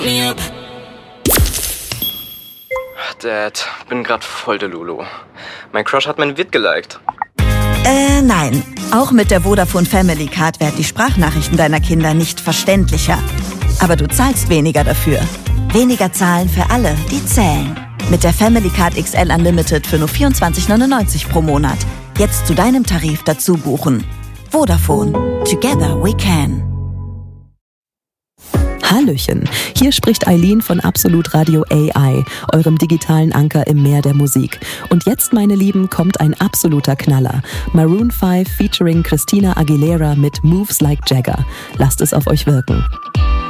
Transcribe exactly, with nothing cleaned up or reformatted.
Dad, bin grad voll der Lulu. Mein Crush hat mein Vid geliked. Äh, nein. Auch mit der Vodafone Family Card werden die Sprachnachrichten deiner Kinder nicht verständlicher. Aber du zahlst weniger dafür. Weniger zahlen für alle, die zählen. Mit der Family Card X L Unlimited für nur vierundzwanzig neunundneunzig pro Monat. Jetzt zu deinem Tarif dazu buchen. Vodafone. Together we can. Hallöchen, hier spricht Eileen von Absolut Radio A I, eurem digitalen Anker im Meer der Musik. Und jetzt, meine Lieben, kommt ein absoluter Knaller. Maroon fünf featuring Christina Aguilera mit Moves Like Jagger. Lasst es auf euch wirken.